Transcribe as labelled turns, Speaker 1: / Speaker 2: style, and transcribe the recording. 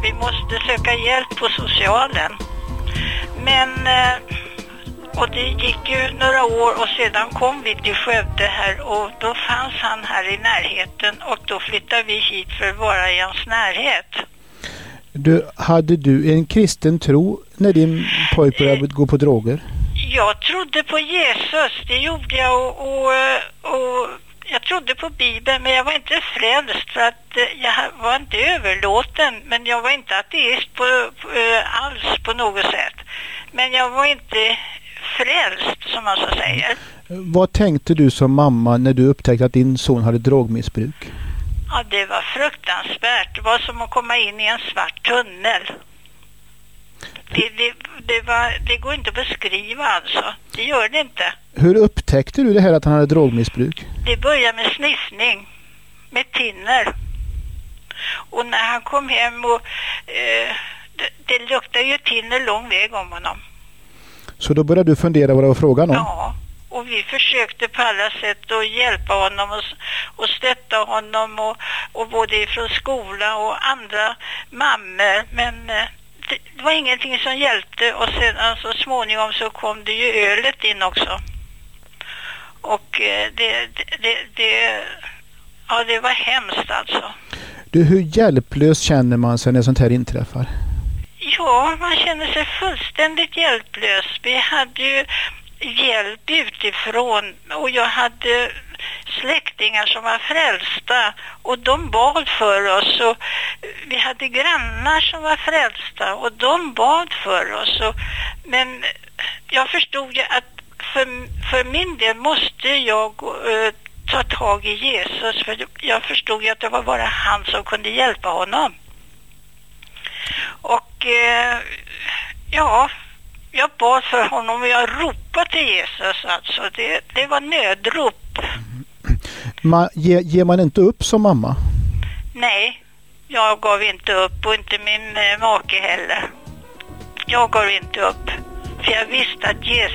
Speaker 1: vi måste söka hjälp på socialen. Men och det gick ju några år och sedan kom vi till Skövde här och då fanns han här i närheten och då flyttade vi hit för att vara i hans närhet.
Speaker 2: Hade du en kristen tro när din pojk började gå på droger?
Speaker 1: Jag trodde på Jesus, det gjorde jag och jag trodde på Bibeln, men jag var inte frälst för att jag var inte överlåten, men jag var inte ateist alls på något sätt. Men jag var inte frälst, som man så säger.
Speaker 2: Vad tänkte du som mamma när du upptäckte att din son hade drogmissbruk?
Speaker 1: Ja, det var fruktansvärt. Det var som att komma in i en svart tunnel. Det går inte att beskriva alltså. Det gör det inte.
Speaker 2: Hur upptäckte du det här att han hade drogmissbruk?
Speaker 1: Det började med sniffning. Med tinner. Och när han kom hem och det luktade ju tinner lång väg om honom. Så
Speaker 2: då började du fundera vad det var frågan om?
Speaker 1: Ja, och vi försökte på alla sätt att hjälpa honom och stötta honom och både från skola och andra mammor. Men det var ingenting som hjälpte och sedan så småningom så kom det ju ölet in också. Och det var hemskt alltså.
Speaker 2: Hur hjälplös känner man sig när sånt här inträffar?
Speaker 1: Ja, man känner sig fullständigt hjälplös. Vi hade ju hjälp utifrån och jag hade släktingar som var frälsta och de bad för oss och vi hade grannar som var frälsta och de bad för oss men jag förstod ju att för min del måste jag ta tag i Jesus, för jag förstod ju att det var bara han som kunde hjälpa honom. Och jag bad för honom och jag ropade till Jesus alltså. Det var nödrop.
Speaker 2: Ger man inte upp som mamma?
Speaker 1: Nej, jag gav inte upp och inte min make heller. Jag gav inte upp. För jag visste att